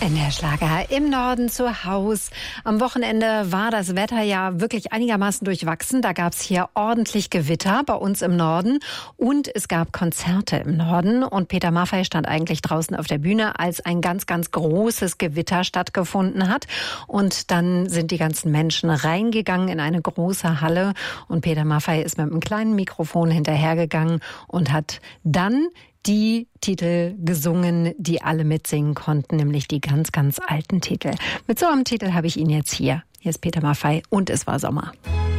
In der Schlager im Norden zu Haus. Am Wochenende war das Wetter ja wirklich einigermaßen durchwachsen. Da gab es hier ordentlich Gewitter bei uns im Norden und es gab Konzerte im Norden. Und Peter Maffay stand eigentlich draußen auf der Bühne, als ein ganz, ganz großes Gewitter stattgefunden hat. Und dann sind die ganzen Menschen reingegangen in eine große Halle und Peter Maffay ist mit einem kleinen Mikrofon hinterhergegangen und hat dann die Titel gesungen, die alle mitsingen konnten, nämlich die ganz, ganz alten Titel. Mit so einem Titel habe ich ihn jetzt hier. Hier ist Peter Maffay und es war Sommer.